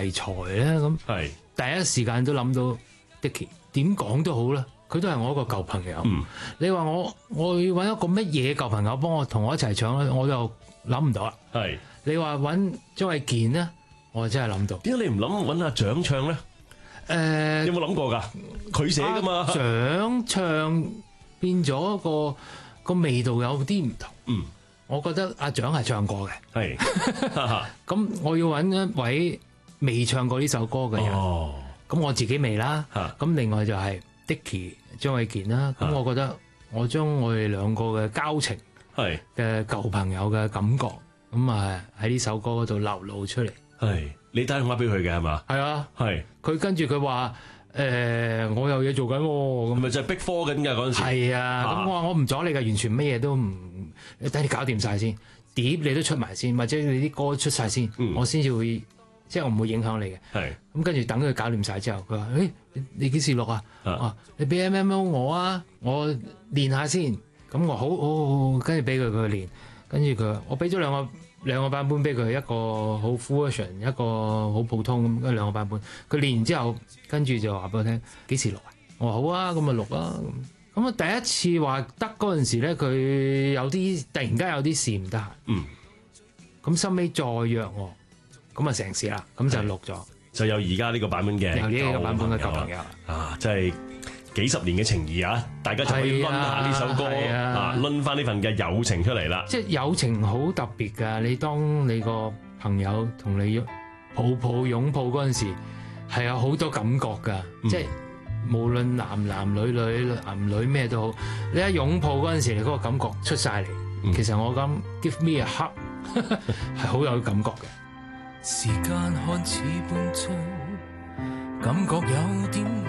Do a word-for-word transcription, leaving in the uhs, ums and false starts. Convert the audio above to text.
題材咧？咁係第一時間都諗到 Dicky， 點講都好啦，佢都係我一個舊朋友。 嗯， 你話我我要揾一個乜嘢舊朋友幫我同我一齊唱咧，我就諗唔到啦。 係你話揾張衛健咧，我真係諗到。 點解你唔諗揾阿蔣唱咧？ 誒， 有冇諗過㗎？佢寫㗎嘛。 蔣唱變咗個個味道有啲唔同。 嗯， 我覺得阿蔣係唱過嘅。 係。 咁我要揾一位未唱過呢首歌嘅人。 哦。 咁我自己未啦。咁另外就係 Dicky 張衛健啦。咁我覺得我將我哋兩個嘅交情係嘅舊朋友嘅感覺，咁啊喺呢首歌嗰度流露出嚟。 係你打電話俾佢嘅係嘛？ 係啊。 係。 佢跟住佢話誒，我有嘢做緊喎。咁咪就係逼科緊㗎嗰陣時。 係啊。咁我話我唔阻你㗎，完全乜嘢都唔，等你搞掂晒先，碟你都出埋先，或者你啲歌出晒先， 嗯、 我先至會，即係我唔會影響你嘅。係。咁跟住等佢搞掂晒之後，佢話：誒、欸，你幾時錄啊？啊，你俾 M M O 我啊，我練下先。咁我好好好，跟住俾佢佢練，跟住佢我俾咗兩個兩個版本俾佢，一個好 full version，一個好普通咁，兩個版本。佢練完之後，跟住就話俾我聽幾時錄啊？我話好啊，咁咪錄啦。咁啊，第一次話得嗰陣時咧，佢有啲突然間有啲事唔得閒。嗯。咁收尾再約我，咁啊成事啦，咁就錄咗，就有而家呢個版本嘅，有呢個版本嘅舊朋友啊，真係幾十年嘅情誼啊！大家就可以攆下呢首歌啊，攆翻呢份嘅友情出嚟啦。即係友情好特別㗎，你當你個朋友同你抱抱擁抱嗰陣時，係有好多感覺㗎，即係。無論男男女女男女咩都好，你一擁抱嗰陣時，你嗰個感覺出晒嚟。嗯、其實我咁 give me a hug 係好有感覺嘅。時間看似半醉，感覺有點